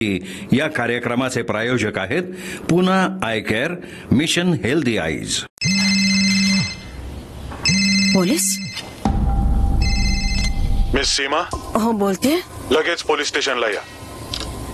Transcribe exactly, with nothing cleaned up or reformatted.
या कार्यक्रमाचे प्रायोजक आहेत Poona I care, mission healthy eyes. Police? Miss सीमा, हो बोलते. लगेच पोलीस स्टेशनला या.